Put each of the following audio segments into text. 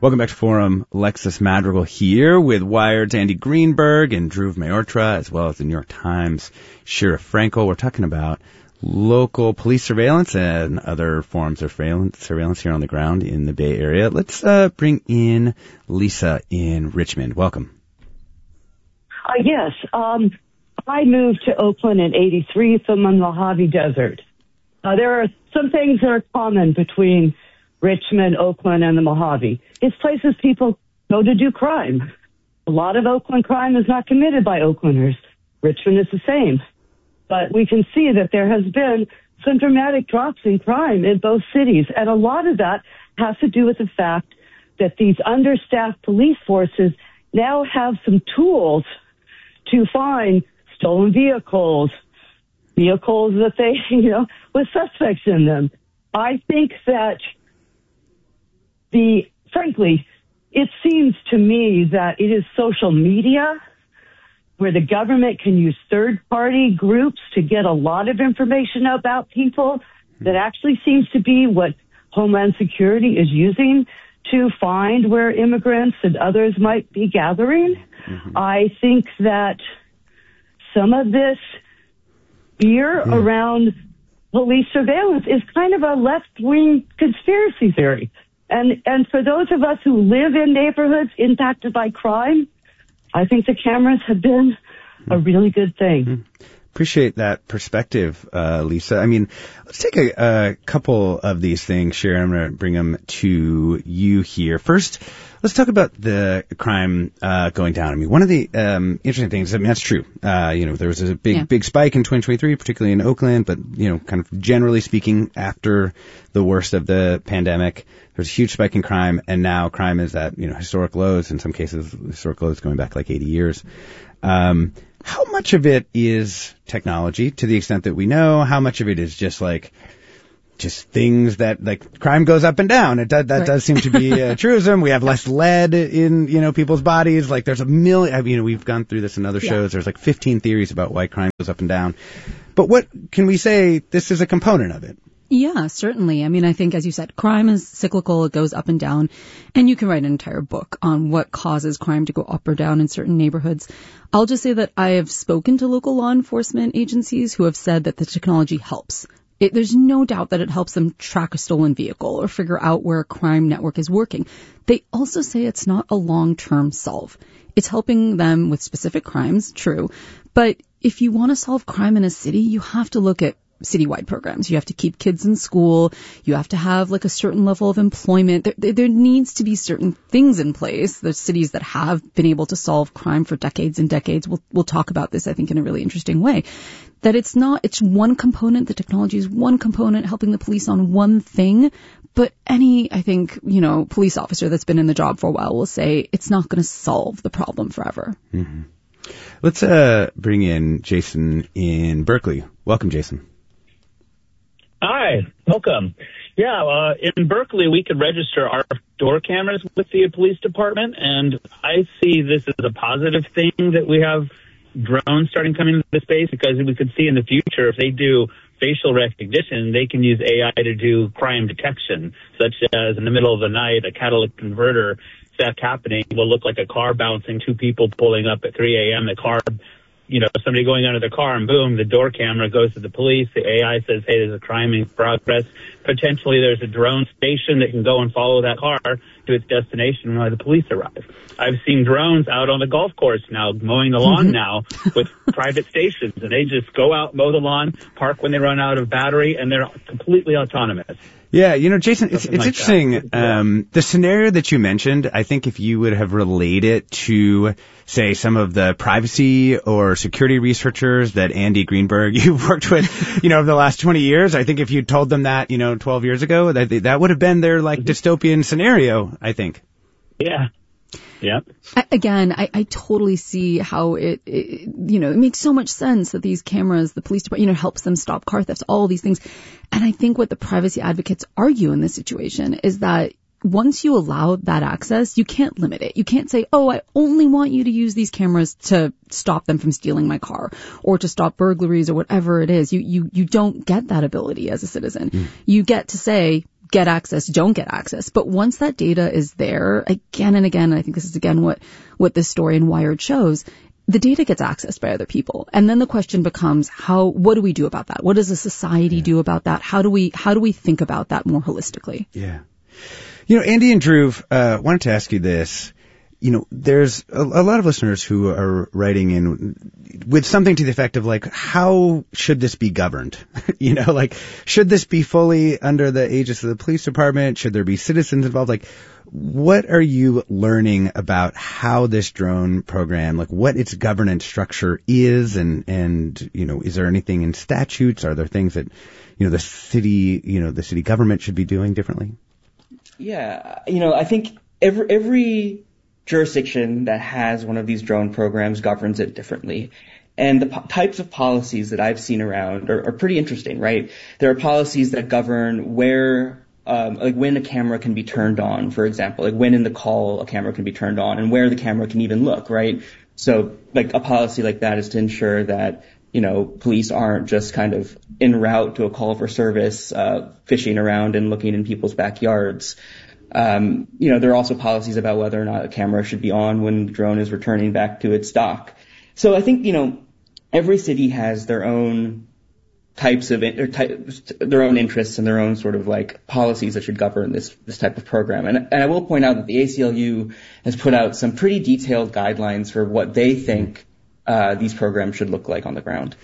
Welcome back to Forum. Alexis Madrigal here with Wired's Andy Greenberg and Dhruv Malhotra, as well as the New York Times Sheriff Frankel. We're talking about local police surveillance and other forms of surveillance here on the ground in the Bay Area. Let's bring in Lisa in Richmond. Welcome. Yes. I moved to Oakland in '83 from the Mojave Desert. There are some things that are common between Richmond, Oakland, and the Mojave. It's places people go to do crime. A lot of Oakland crime is not committed by Oaklanders. Richmond is the same. But we can see that there has been some dramatic drops in crime in both cities. And a lot of that has to do with the fact that these understaffed police forces now have some tools to find stolen vehicles that they, with suspects in them. I think that frankly, it seems to me that it is social media where the government can use third-party groups to get a lot of information about people that actually seems to be what Homeland Security is using to find where immigrants and others might be gathering. Mm-hmm. I think that some of this fear around police surveillance is kind of a left-wing conspiracy theory. And for those of us who live in neighborhoods impacted by crime, I think the cameras have been a really good thing. Appreciate that perspective, Lisa. I mean, let's take a couple of these things, Sharon. I'm going to bring them to you here. First, let's talk about the crime going down. I mean, one of the interesting things, I mean, that's true. There was a big spike in 2023, particularly in Oakland, but, kind of generally speaking, after the worst of the pandemic, there's a huge spike in crime, and now crime is at, historic lows, in some cases, historic lows going back like 80 years. How much of it is technology, to the extent that we know? How much of it is just things that, like, crime goes up and down? That does seem to be a truism. We have less lead in, people's bodies. Like, there's a million, we've gone through this in other shows. There's like 15 theories about why crime goes up and down. But what can we say this is a component of it? Yeah, certainly. I mean, I think, as you said, crime is cyclical. It goes up and down. And you can write an entire book on what causes crime to go up or down in certain neighborhoods. I'll just say that I have spoken to local law enforcement agencies who have said that the technology helps. There's no doubt that it helps them track a stolen vehicle or figure out where a crime network is working. They also say it's not a long-term solve. It's helping them with specific crimes, true. But if you want to solve crime in a city, you have to look at citywide programs. You have to keep kids in school. You have to have like a certain level of employment. There needs to be certain things in place. There's cities that have been able to solve crime for decades and decades. We'll talk about this, I think, in a really interesting way. That it's one component. The technology is one component helping the police on one thing. But any, I think, police officer that's been in the job for a while will say it's not going to solve the problem forever. Mm-hmm. Let's bring in Jason in Berkeley. Welcome, Jason. Hi, welcome. Yeah, in Berkeley, we could register our door cameras with the police department, and I see this as a positive thing that we have drones starting coming into the space, because we could see in the future if they do facial recognition, they can use AI to do crime detection, such as in the middle of the night, a catalytic converter theft happening will look like a car bouncing, two people pulling up at 3 a.m., the car, somebody going under the car, and boom, the door camera goes to the police. The AI says, hey, there's a crime in progress. Potentially there's a drone station that can go and follow that car to its destination when the police arrive. I've seen drones out on the golf course now, mowing the lawn now with private stations, and they just go out, mow the lawn, park when they run out of battery, and they're completely autonomous. Yeah, Jason, it's interesting. The scenario that you mentioned, I think if you would have relayed it to, say, some of the privacy or security researchers that Andy Greenberg you've worked with, over the last 20 years, I think if you told them that, 12 years ago, that would have been their, dystopian scenario, I think. Yeah. Yeah. Again, I totally see how it makes so much sense that these cameras, the police department, helps them stop car thefts, all of these things. And I think what the privacy advocates argue in this situation is that once you allow that access, you can't limit it. You can't say, oh, I only want you to use these cameras to stop them from stealing my car or to stop burglaries or whatever it is. You don't get that ability as a citizen. You get to say, get access, don't get access. But once that data is there, again and again, and I think this is again what this story in Wired shows, the data gets accessed by other people. And then the question becomes, what do we do about that? What does a society do about that? How do we think about that more holistically? Yeah. Andy and Dhruv, wanted to ask you this. There's a lot of listeners who are writing in with something to the effect of like, how should this be governed? Should this be fully under the aegis of the police department? Should there be citizens involved? Like, what are you learning about how this drone program, like what its governance structure is? And is there anything in statutes? Are there things that, the city government should be doing differently? Yeah. I think every jurisdiction that has one of these drone programs governs it differently. And the types of policies that I've seen around are pretty interesting, right? There are policies that govern where, like when a camera can be turned on, for example, like when in the call a camera can be turned on and where the camera can even look, right? So like a policy like that is to ensure that, police aren't just kind of en route to a call for service, fishing around and looking in people's backyards. There are also policies about whether or not a camera should be on when the drone is returning back to its dock. So I think, every city has their own types of, their own interests and their own sort of like policies that should govern this type of program. And I will point out that the ACLU has put out some pretty detailed guidelines for what they think, these programs should look like on the ground.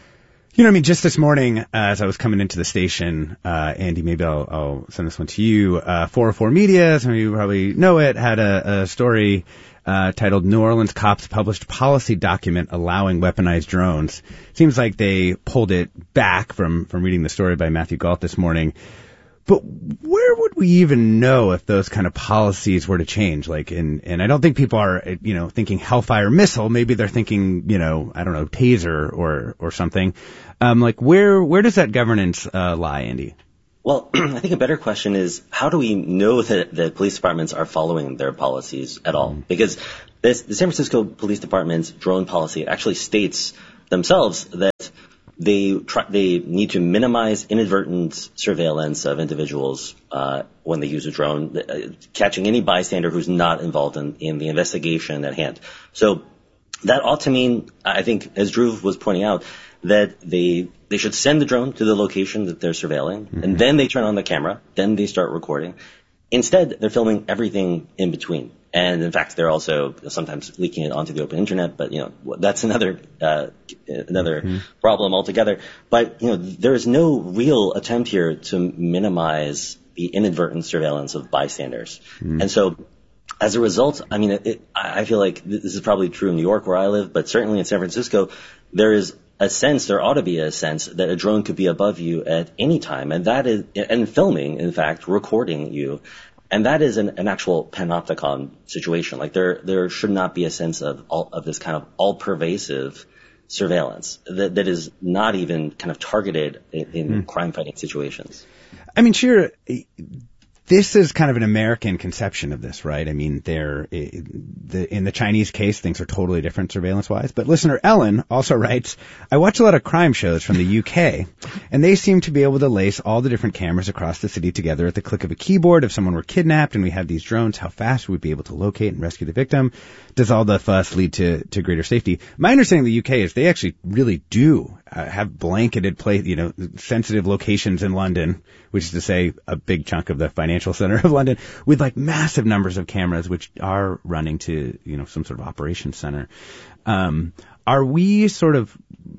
Just this morning, as I was coming into the station, Andy, maybe I'll send this one to you. 404 Media, some of you probably know it, had a story titled "New Orleans Cops Published Policy Document Allowing Weaponized Drones." Seems like they pulled it back from reading the story by Matthew Galt this morning. But where would we even know if those kind of policies were to change? And I don't think people are, thinking Hellfire missile. Maybe they're thinking, taser or something. Where does that governance lie, Andy? Well, I think a better question is, how do we know that the police departments are following their policies at all? Because the San Francisco Police Department's drone policy actually states themselves that they need to minimize inadvertent surveillance of individuals when they use a drone, catching any bystander who's not involved in the investigation at hand. So that ought to mean, I think, as Dhruv was pointing out, that they should send the drone to the location that they're surveilling, and then they turn on the camera, then they start recording. Instead, they're filming everything in between. And in fact, they're also sometimes leaking it onto the open internet, but that's another problem altogether. But there is no real attempt here to minimize the inadvertent surveillance of bystanders. And so as a result, I feel like this is probably true in New York where I live, but certainly in San Francisco, there ought to be a sense that a drone could be above you at any time, and filming, in fact, recording you. And that is an actual panopticon situation. Like there should not be a sense of this kind of all-pervasive surveillance that is not even kind of targeted in crime-fighting situations. Sure. This is kind of an American conception of this, right? In the Chinese case, things are totally different surveillance-wise. But listener Ellen also writes, I watch a lot of crime shows from the UK, and they seem to be able to lace all the different cameras across the city together at the click of a keyboard. If someone were kidnapped and we have these drones, how fast would we be able to locate and rescue the victim? Does all the fuss lead to greater safety? My understanding of the UK is they actually really do have blanketed sensitive locations in London, which is to say a big chunk of the financial center of London, with like massive numbers of cameras which are running to, some sort of operations center. Are we sort of,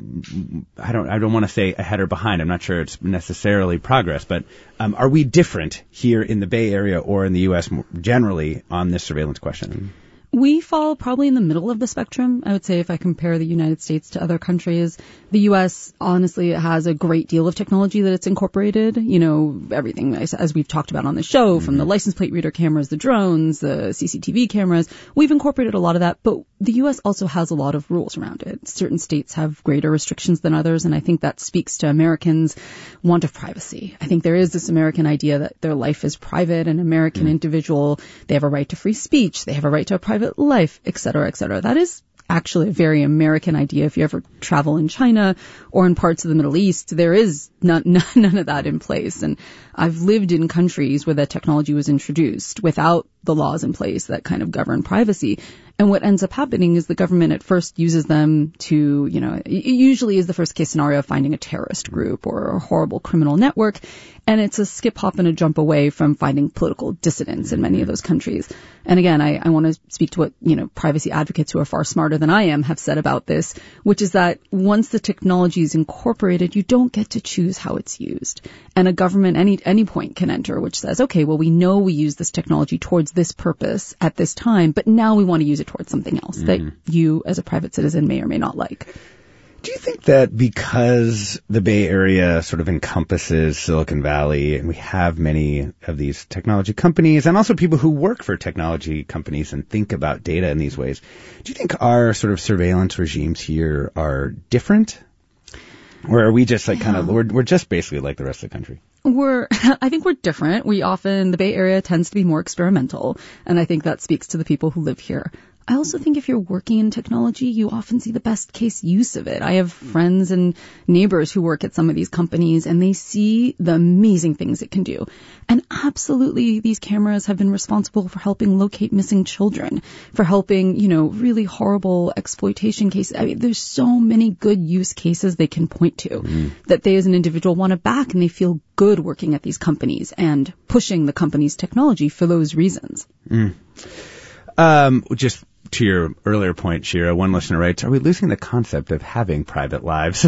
I don't want to say ahead or behind. I'm not sure it's necessarily progress, but are we different here in the Bay Area or in the U.S. generally on this surveillance question? We fall probably in the middle of the spectrum. I would say if I compare the United States to other countries, the U.S. honestly has a great deal of technology that it's incorporated. Everything as we've talked about on the show, from the license plate reader cameras, the drones, the CCTV cameras, we've incorporated a lot of that. But the U.S. also has a lot of rules around it. Certain states have greater restrictions than others, and I think that speaks to Americans' want of privacy. I think there is this American idea that their life is private, an American individual, they have a right to free speech, they have a right to a private life, et cetera, et cetera. That is actually a very American idea. If you ever travel in China or in parts of the Middle East, there is none of that in place. And I've lived in countries where that technology was introduced without the laws in place that kind of govern privacy. And what ends up happening is the government at first uses them to, it usually is the first case scenario of finding a terrorist group or a horrible criminal network. And it's a skip, hop, and a jump away from finding political dissidents in many of those countries. And again, I want to speak to what, privacy advocates who are far smarter than I am have said about this, which is that once the technology is incorporated, you don't get to choose how it's used. And a government any point can enter, which says, okay, well, we know we use this technology towards this purpose at this time, but now we want to use it towards something else that you as a private citizen may or may not like. Do you think that because the Bay Area sort of encompasses Silicon Valley and we have many of these technology companies and also people who work for technology companies and think about data in these ways, do you think our sort of surveillance regimes here are different? Or are we just like we're just basically like the rest of the country? I think we're different. The Bay Area tends to be more experimental, and I think that speaks to the people who live here. I also think if you're working in technology, you often see the best case use of it. I have friends and neighbors who work at some of these companies, and they see the amazing things it can do. And absolutely, these cameras have been responsible for helping locate missing children, for helping, really horrible exploitation cases. I mean, there's so many good use cases they can point to that they as an individual want to back, and they feel good working at these companies and pushing the company's technology for those reasons. Just to your earlier point, Shira, one listener writes, are we losing the concept of having private lives?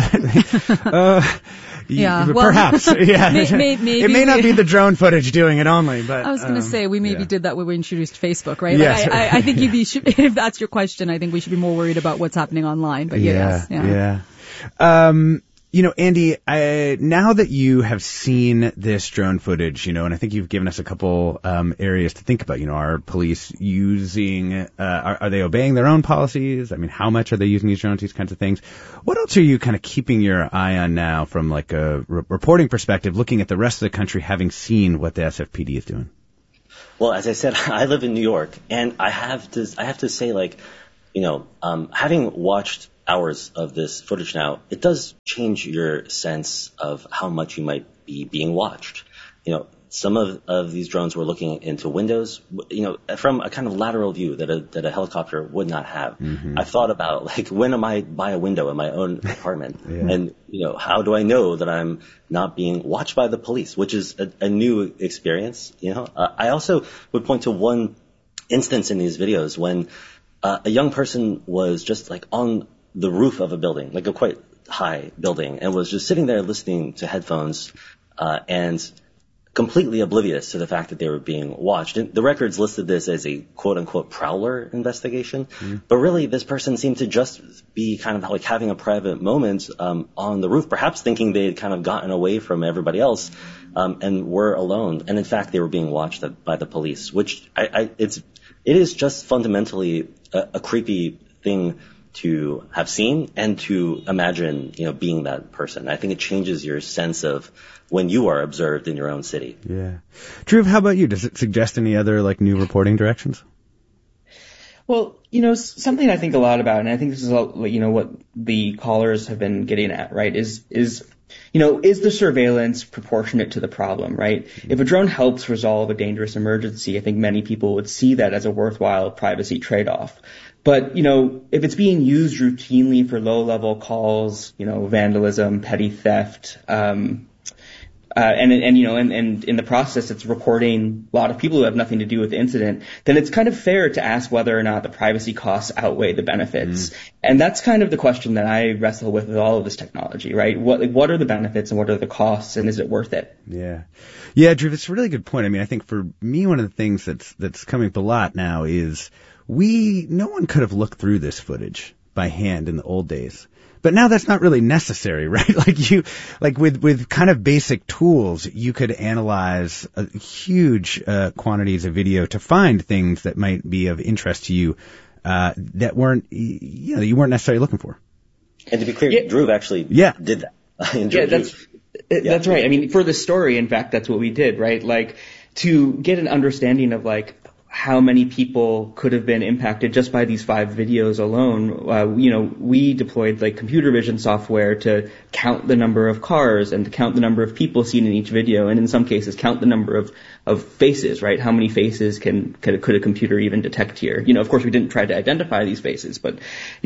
Perhaps. Yeah. Maybe it may not be the drone footage doing it only, but I was going to say we maybe did that when we introduced Facebook, right? Yes. I think if that's your question, I think we should be more worried about what's happening online. But Yeah. Andy, now that you have seen this drone footage, and I think you've given us a couple areas to think about, are police using, are they obeying their own policies? I mean, how much are they using these drones, these kinds of things? What else are you kind of keeping your eye on now from like a reporting perspective, looking at the rest of the country, having seen what the SFPD is doing? Well, as I said, I live in New York, and I have to say, having watched hours of this footage now, it does change your sense of how much you might be being watched. Some of these drones were looking into windows, from a kind of lateral view that a helicopter would not have. Mm-hmm. I've thought about, when am I by a window in my own apartment? And, how do I know that I'm not being watched by the police, which is a new experience, I also would point to one instance in these videos when a young person was just on the roof of a building, a quite high building, and was just sitting there listening to headphones, and completely oblivious to the fact that they were being watched. And the records listed this as a quote-unquote prowler investigation, but really this person seemed to just be kind of having a private moment on the roof, perhaps thinking they had kind of gotten away from everybody else and were alone. And in fact, they were being watched by the police, which it is just fundamentally a creepy thing to have seen and to imagine, being that person. I think it changes your sense of when you are observed in your own city. Yeah. Dhruv, how about you? Does it suggest any other new reporting directions? Well, something I think a lot about, and I think this is, what the callers have been getting at, right, is the surveillance proportionate to the problem, right? If a drone helps resolve a dangerous emergency, I think many people would see that as a worthwhile privacy trade-off. But, if it's being used routinely for low-level calls, vandalism, petty theft, and in the process it's reporting a lot of people who have nothing to do with the incident, then it's kind of fair to ask whether or not the privacy costs outweigh the benefits. And that's kind of the question that I wrestle with all of this technology, right? What are the benefits and what are the costs, and is it worth it? Yeah, Dhruv, it's a really good point. I mean, I think for me, one of the things that's coming up a lot now is no one could have looked through this footage by hand in the old days. But now that's not really necessary, right? With kind of basic tools, you could analyze huge quantities of video to find things that might be of interest to you, that weren't, you weren't necessarily looking for. And to be clear, Dhruv actually did that. That's right. I mean, for the story, in fact, that's what we did, right? To get an understanding of how many people could have been impacted just by these 5 videos alone. We deployed like computer vision software to count the number of cars and to count the number of people seen in each video, and in some cases count the number of faces, right? How many faces could a computer even detect here? Of course we didn't try to identify these faces, but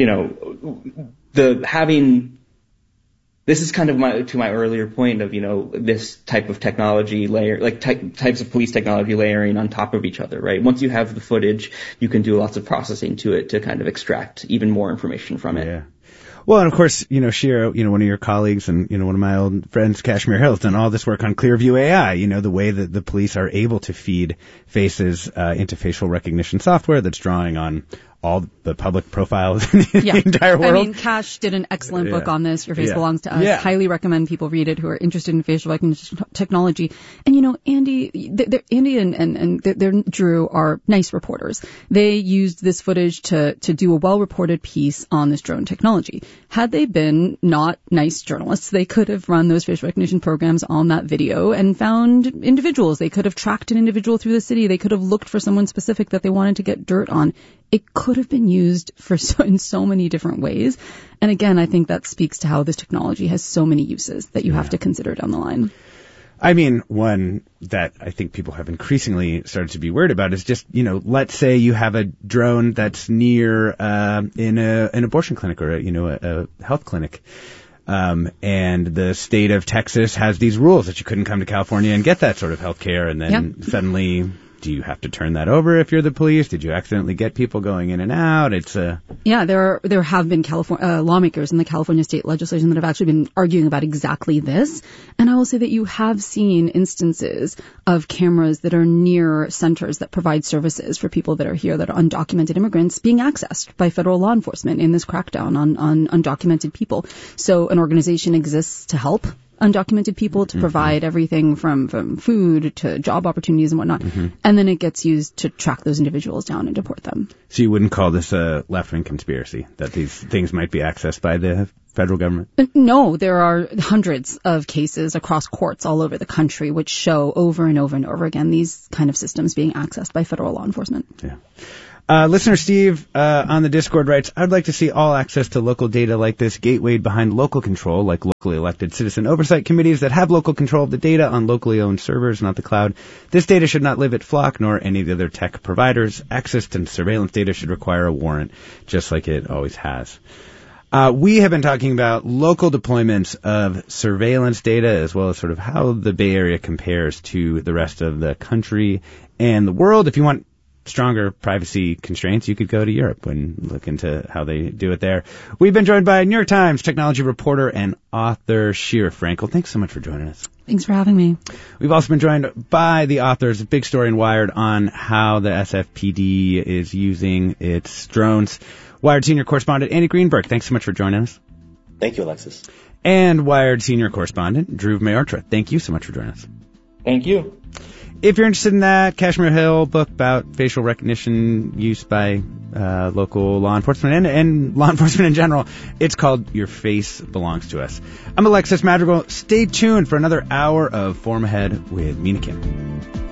this is kind of to my earlier point of, this type of technology layer, like types of police technology layering on top of each other, right? Once you have the footage, you can do lots of processing to it to kind of extract even more information from it. Yeah. Well, and of course, Shira, one of your colleagues and, one of my old friends, Kashmir Hill, has done all this work on Clearview AI, the way that the police are able to feed faces into facial recognition software that's drawing on all the public profiles in the entire world. I mean, Cash did an excellent book on this. Your Face Belongs to Us. Yeah. Highly recommend people read it who are interested in facial recognition technology. And Andy and Drew are nice reporters. They used this footage to do a well-reported piece on this drone technology. Had they been not nice journalists, they could have run those facial recognition programs on that video and found individuals. They could have tracked an individual through the city. They could have looked for someone specific that they wanted to get dirt on. It could have been used in so many different ways. And again, I think that speaks to how this technology has so many uses that you have to consider down the line. I mean, one that I think people have increasingly started to be worried about is just, let's say you have a drone that's near in an abortion clinic or a health clinic. And the state of Texas has these rules that you couldn't come to California and get that sort of health care. And then suddenly, do you have to turn that over if you're the police? Did you accidentally get people going in and out? There have been California lawmakers in the California state legislation that have actually been arguing about exactly this. And I will say that you have seen instances of cameras that are near centers that provide services for people that are here that are undocumented immigrants being accessed by federal law enforcement in this crackdown on undocumented people. So an organization exists to help undocumented people, to provide everything from food to job opportunities and whatnot. And then it gets used to track those individuals down and deport them. So you wouldn't call this a left-wing conspiracy, that these things might be accessed by the federal government? No, there are hundreds of cases across courts all over the country which show over and over and over again these kind of systems being accessed by federal law enforcement. Yeah. Listener Steve on the Discord writes, I'd like to see all access to local data like this gatewayed behind local control, like locally elected citizen oversight committees that have local control of the data on locally owned servers, not the cloud. This data should not live at Flock nor any of the other tech providers. Access to surveillance data should require a warrant, just like it always has. We have been talking about local deployments of surveillance data as well as sort of how the Bay Area compares to the rest of the country and the world. If you want stronger privacy constraints, you could go to Europe and look into how they do it there. We've been joined by New York Times technology reporter and author Shira Frankel. Thanks so much for joining us. Thanks for having me. We've also been joined by the authors of Big Story in Wired on how the SFPD is using its drones. Wired senior correspondent Andy Greenberg, thanks so much for joining us. Thank you, Alexis. And Wired senior correspondent Dhruv Mayotra, thank you so much for joining us. Thank you. If you're interested in that Kashmir Hill book about facial recognition use by local law enforcement and law enforcement in general, it's called Your Face Belongs to Us. I'm Alexis Madrigal. Stay tuned for another hour of Form Ahead with Mina Kim.